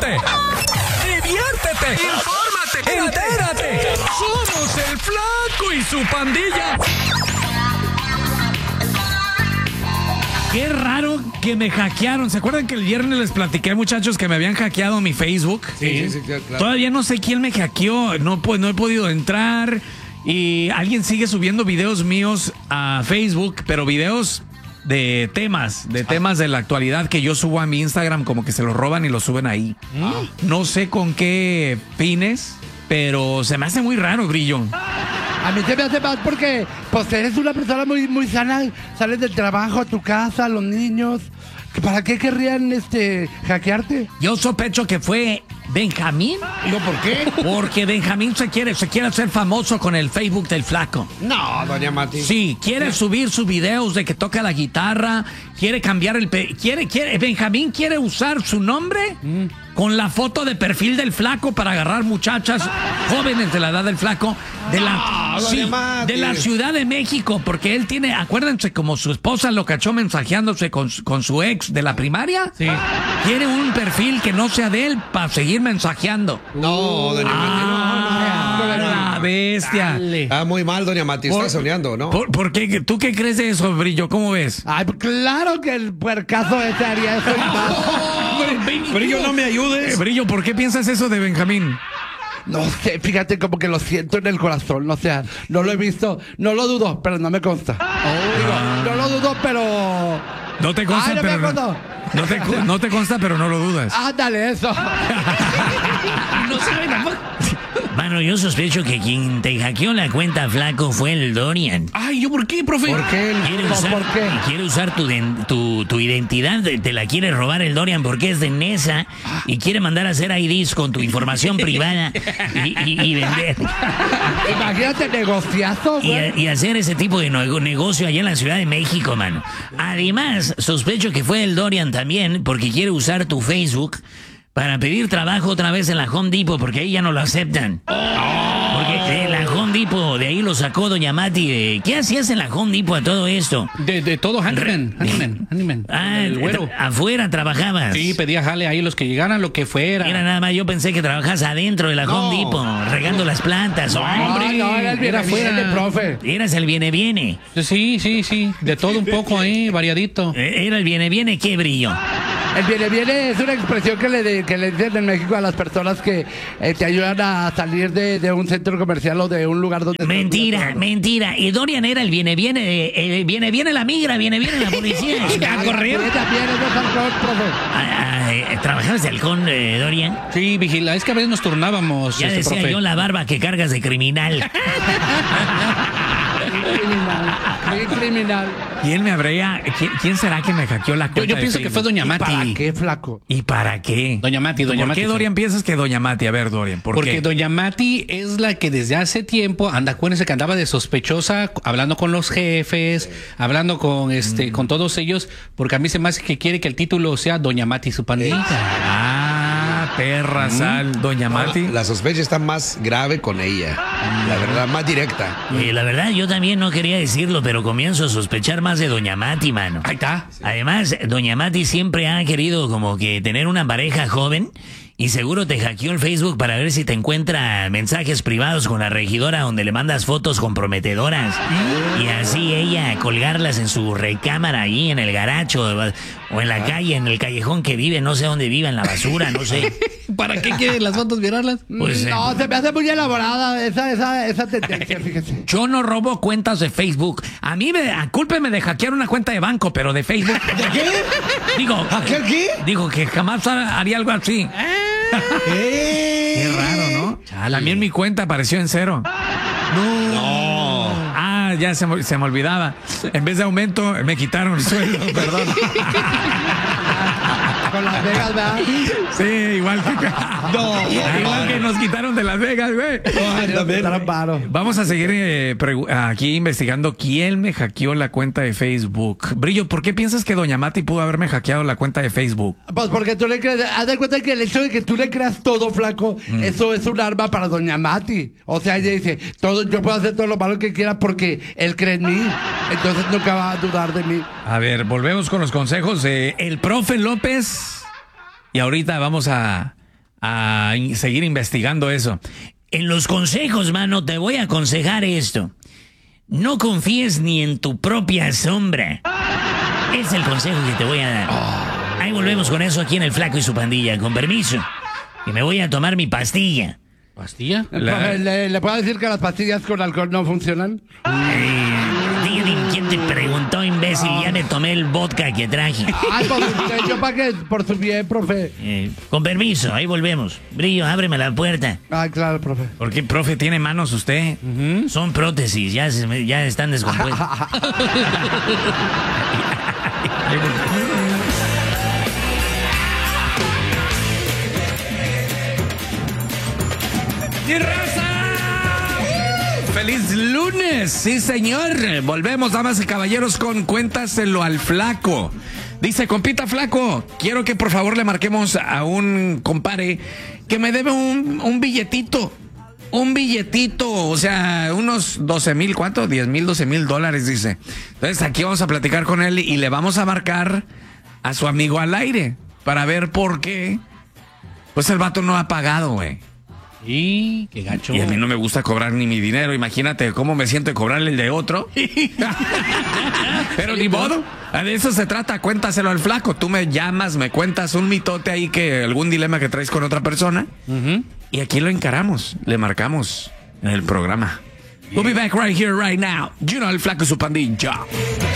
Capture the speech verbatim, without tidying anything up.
Ríete, diviértete, infórmate, entérate. Somos el Flaco y su pandilla. Qué raro que me hackearon. ¿Se acuerdan que el viernes les platiqué, muchachos, que me habían hackeado mi Facebook? Sí, sí, sí, claro. Todavía no sé quién me hackeó. No, pues, no he podido entrar. Y alguien sigue subiendo videos míos a Facebook, pero videos de temas, de temas de la actualidad que yo subo a mi Instagram, como que se los roban y los suben ahí. Ah. No sé con qué fines, pero se me hace muy raro, Brillo. A mí se me hace mal porque pues eres una persona muy, muy sana, sales del trabajo a tu casa, a los niños. ¿Para qué querrían este hackearte? Yo sospecho que fue Benjamín. ¿No por qué? Porque Benjamín se quiere, se quiere hacer famoso con el Facebook del Flaco. No, doña Mati. Sí, quiere subir sus videos de que toca la guitarra, quiere cambiar el... Pe quiere, quiere, Benjamín quiere usar su nombre mm. con la foto de perfil del Flaco para agarrar muchachas jóvenes de la edad del Flaco de la, no, sí, Mati. de la Ciudad de México, porque él tiene, acuérdense, como su esposa lo cachó mensajeándose con, con su ex de la primaria, sí. quiere un perfil que no sea de él para seguir mensajeando. No, doña Mati, ah, no, no, no, no. La bestia. Dale. Ah, muy mal, doña Mati, está soñando, ¿no? ¿Por, por qué? ¿Tú qué crees de eso, Brillo? ¿Cómo ves? Ay, claro que el puercazo ese haría eso. Oh, Brillo, no me ayudes. Eh, Brillo, ¿por qué piensas eso de Benjamín? No sé, fíjate, como que lo siento en el corazón, o sea, no lo he visto, no lo dudo, pero no me consta. Oh, digo, no lo dudo, pero... No te consta, Ay, no pero... me No, no, te, no te consta, pero no lo dudas. Ándale, eso. No saben tampoco. Mano, yo sospecho que quien te hackeó la cuenta, Flaco, fue el Dorian. Ay, ¿yo por qué, profe? ¿Por qué? Quiere usar, ¿Por qué? Quiere usar tu, tu, tu identidad, te la quiere robar el Dorian porque es de Nesa y quiere mandar a hacer I Ds con tu información privada y, y, y vender. Imagínate, negociazo, güey. Y, y hacer ese tipo de negocio allá en la Ciudad de México, mano. Además, sospecho que fue el Dorian también porque quiere usar tu Facebook para pedir trabajo otra vez en la Home Depot, porque ahí ya no lo aceptan. Oh. Porque de la Home Depot, de ahí lo sacó doña Mati. De, ¿qué hacías en la Home Depot a todo esto? De, de todo, handyman, handyman, handyman. Ah, el güero. Afuera trabajabas. Sí, pedía jale ahí los que llegaran, lo que fuera. Era nada más, yo pensé que trabajas adentro de la no. Home Depot, regando las plantas. No, hombre, no, era el viene, afuera. Viene, profe. Eras el viene, viene. Sí, sí, sí, de todo un poco ahí, variadito. Era el viene, viene, ¿qué, Brillo? El viene, viene es una expresión que le, de, que le dicen en México a las personas que eh, te ayudan a salir de, de un centro comercial o de un lugar donde... Mentira, mentira. Y Dorian era el viene, viene, eh, viene, viene la migra, viene, viene la policía. A correr. También es de halcón, profe. Ah, ah, ¿Trabajabas de halcón, eh, Dorian? Sí, vigila. Es que a veces nos turnábamos. Ya este, decía profe. yo la barba que cargas de criminal. criminal. Qué criminal. ¿Quién me habría... ¿Quién, quién será que me hackeó la cuenta? Yo, yo pienso que fue doña Mati. ¿Para qué, Flaco? ¿Y para qué? Doña Mati, doña ¿Por Mati. qué, Dorian, piensas que doña Mati? A ver, Dorian, ¿por Porque qué? doña Mati es la que desde hace tiempo anda, acuérdense que andaba de sospechosa, hablando con los jefes, hablando con este, mm. con todos ellos, porque a mí se me hace que quiere que el título sea doña Mati su pandita. Ah, perra sal, mm. doña Mati. No, la sospecha está más grave con ella, mm. la verdad, más directa. Eh, la verdad, yo también no quería decirlo, pero comienzo a sospechar más de doña Mati, mano. Ahí está. Además, doña Mati siempre ha querido como que tener una pareja joven y seguro te hackeó el Facebook para ver si te encuentra mensajes privados con la regidora donde le mandas fotos comprometedoras y así ella colgarlas en su recámara ahí en el garacho o en la calle, en el callejón que vive, no sé dónde vive, en la basura, no sé. ¿Para qué quieren las fotos virarlas? Pues, no, eh, se me hace muy elaborada esa, esa, esa tendencia, fíjese. Yo no robo cuentas de Facebook. A mí me, acúlpeme de hackear una cuenta de banco, pero de Facebook. ¿De qué? Digo, ¿Hackear qué? Digo que jamás haría algo así. ¿Eh? Qué raro, ¿no? Chale. También mi cuenta apareció en cero. No. No. Ah, ya se me, se me olvidaba. En vez de aumento, me quitaron el sueldo, perdón. Con Las Vegas, ¿verdad? Sí, igual que... No, igual que nos quitaron de Las Vegas, güey. No, vamos a seguir eh, aquí investigando quién me hackeó la cuenta de Facebook. Brillo, ¿por qué piensas que doña Mati pudo haberme hackeado la cuenta de Facebook? Pues porque tú le crees... Haz de cuenta que el hecho de que tú le creas todo, Flaco, mm. eso es un arma para doña Mati. O sea, ella dice, todo, yo puedo hacer todo lo malo que quiera porque él cree en mí. Entonces nunca va a dudar de mí. A ver, volvemos con los consejos de el profe López. Y ahorita vamos a, a in- seguir investigando eso. En los consejos, mano, te voy a aconsejar esto. No confíes ni en tu propia sombra. Es el consejo que te voy a dar. Ahí volvemos con eso aquí en El Flaco y su pandilla. Con permiso. Que me voy a tomar mi pastilla. ¿Pastilla? La- Profe, ¿le, le puedo decir que las pastillas con alcohol no funcionan? Eh, dígame, ¿quién te preguntó, imbécil? Ya me tomé el vodka que traje. Ay, pues, yo para que, por su bien, profe. Eh, con permiso, ahí volvemos. Brillo, ábreme la puerta. Ay, claro, profe. ¿Por qué, profe, tiene manos usted? Son prótesis, ya, se me- ya están descompuestas. ¡Y raza! ¡Feliz lunes! Sí, señor. Volvemos, damas y caballeros, con Cuéntaselo al Flaco. Dice, compita Flaco, quiero que por favor le marquemos a un compare que me debe un, un billetito. Un billetito, o sea, unos doce mil, ¿cuánto? diez mil, doce mil dólares, dice. Entonces aquí vamos a platicar con él y le vamos a marcar a su amigo al aire para ver por qué. Pues el vato no ha pagado, güey. Y qué gacho. Y a mí no me gusta cobrar ni mi dinero. Imagínate cómo me siento de cobrarle el de otro. Pero ni modo. De eso se trata. Cuéntaselo al Flaco. Tú me llamas, me cuentas un mitote ahí, que algún dilema que traes con otra persona. Ujú. Y aquí lo encaramos. Le marcamos en el programa. We'll be back right here, right now. You know, el Flaco y su pandilla.